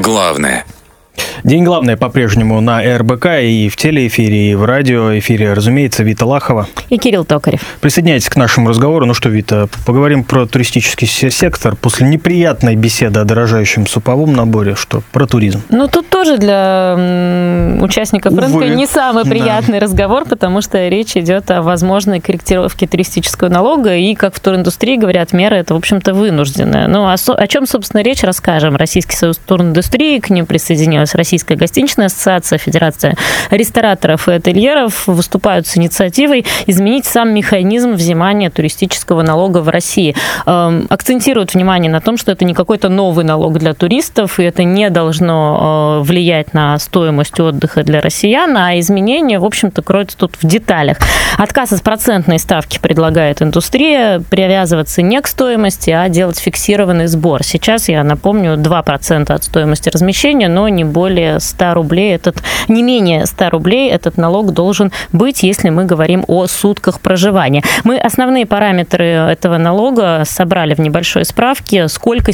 главное. День главный по-прежнему на РБК и в телеэфире, и в радиоэфире. Разумеется, Вита Лахова. И Кирилл Токарев. Присоединяйтесь к нашему разговору. Ну что, Вита, поговорим про туристический сектор. После неприятной беседы о дорожающем суповом наборе, что про туризм. Ну, тут тоже для участников рынка не самый приятный разговор, потому что речь идет о возможной корректировке туристического налога, и, как в туриндустрии говорят, мера это, в общем-то, вынужденная. Ну, о чем, собственно, речь, расскажем. Российский союз туриндустрии, к ним присоединилась Российская гостиничная ассоциация, Федерация рестораторов и ательеров, выступают с инициативой изменить сам механизм взимания туристического налога в России. Акцентируют внимание на том, что это не какой-то новый налог для туристов, и это не должно влиять на стоимость отдыха для россиян, а изменения, в общем-то, кроются тут в деталях. Отказ от процентной ставки предлагает индустрия, привязываться не к стоимости, а делать фиксированный сбор. Сейчас, я напомню, 2% от стоимости размещения, но не более 100 рублей, не менее 100 рублей этот налог должен быть, если мы говорим о сутках проживания. Мы основные параметры этого налога собрали в небольшой справке. Сколько